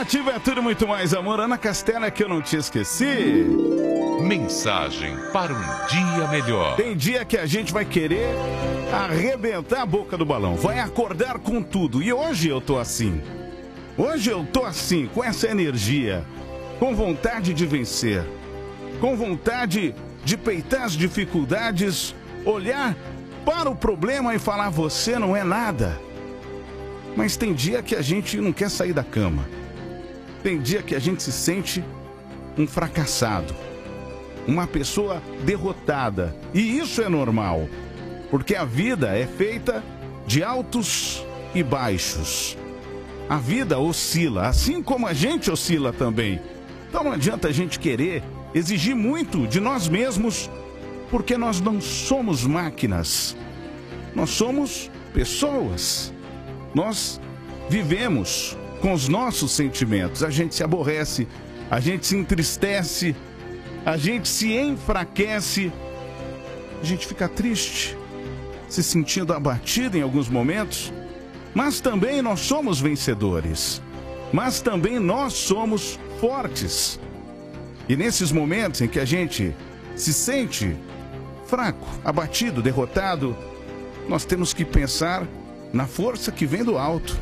Ativa é tudo muito mais, amor. Ana Castela, que eu não te esqueci. Mensagem para um dia melhor. Tem dia que a gente vai querer arrebentar a boca do balão, vai acordar com tudo. E hoje eu tô assim. Hoje eu tô assim, com essa energia, com vontade de vencer, com vontade de peitar as dificuldades, olhar para o problema e falar: você não é nada. Mas tem dia que a gente não quer sair da cama. Tem dia que a gente se sente um fracassado, uma pessoa derrotada. E isso é normal, porque a vida é feita de altos e baixos. A vida oscila, assim como a gente oscila também. Então não adianta a gente querer exigir muito de nós mesmos, porque nós não somos máquinas. Nós somos pessoas. Nós vivemos com os nossos sentimentos. A gente se aborrece, a gente se entristece, a gente se enfraquece, a gente fica triste, se sentindo abatido em alguns momentos. Mas também nós somos vencedores. Mas também nós somos fortes. E nesses momentos em que a gente se sente fraco, abatido, derrotado, nós temos que pensar na força que vem do alto.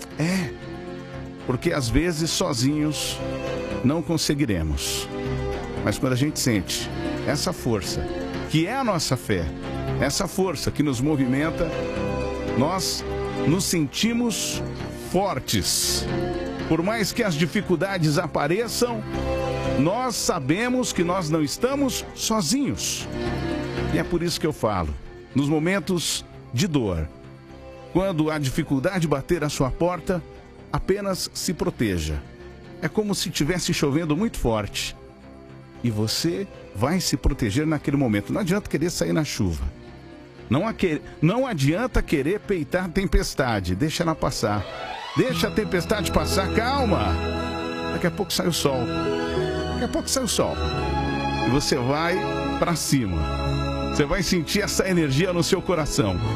Porque às vezes sozinhos não conseguiremos. Mas quando a gente sente essa força, que é a nossa fé, essa força que nos movimenta, nós nos sentimos fortes. Por mais que as dificuldades apareçam, nós sabemos que nós não estamos sozinhos. E é por isso que eu falo, nos momentos de dor, quando a dificuldade bater à sua porta, apenas se proteja. É como se estivesse chovendo muito forte. E você vai se proteger naquele momento. Não adianta querer sair na chuva. Não adianta querer peitar a tempestade. Deixa ela passar. Deixa a tempestade passar. Calma. Daqui a pouco sai o sol. Daqui a pouco sai o sol. E você vai para cima. Você vai sentir essa energia no seu coração.